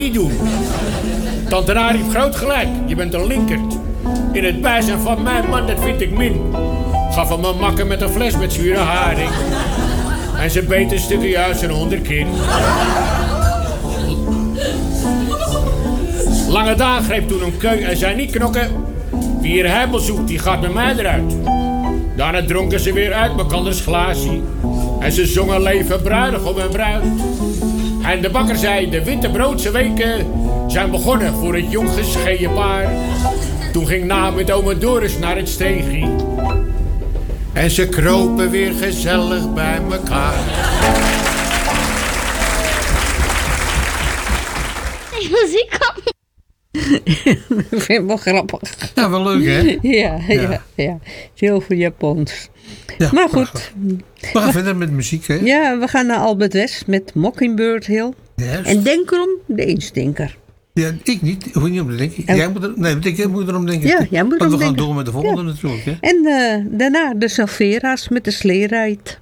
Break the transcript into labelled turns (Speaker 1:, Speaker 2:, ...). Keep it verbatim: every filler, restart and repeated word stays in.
Speaker 1: niet doen. Tante Naar heeft groot gelijk. Je bent een linkert. In het bijzijn van mijn man, dat vind ik min. Gaf hem een makker met een fles met zure haring. En ze beet een stukje uit zijn onderkin. Lange Daan greep toen een keu en zei niet knokken. Wie hier heimel zoekt, die gaat met mij eruit. Daarna dronken ze weer uit elkanders glaasje. En ze zongen leven bruidegom en bruid. En de bakker zei, de wittebroodse weken zijn begonnen voor het jong gescheiden paar. Toen ging Na met ome Doris naar het steegje. En ze kropen weer gezellig bij elkaar.
Speaker 2: Die muziek kan.
Speaker 3: Ik vind het wel grappig.
Speaker 4: Ja, wel leuk, hè?
Speaker 3: Ja, ja, ja. ja. Heel veel Japans.
Speaker 4: Ja,
Speaker 3: maar goed.
Speaker 4: We gaan we, verder met muziek, hè?
Speaker 3: Ja, we gaan naar Albert West met Mockingbird Hill.
Speaker 4: Yes.
Speaker 3: En denk erom, de instinker.
Speaker 4: Ja, ik niet. Ik hoef niet om te denken.
Speaker 3: En...
Speaker 4: Jij moet er, nee, ik moet erom denken.
Speaker 3: Ja, jij moet erom
Speaker 4: Want we
Speaker 3: denken.
Speaker 4: gaan door met de volgende
Speaker 3: ja.
Speaker 4: natuurlijk, hè?
Speaker 3: En uh, daarna de Salvera's met de sleerijd.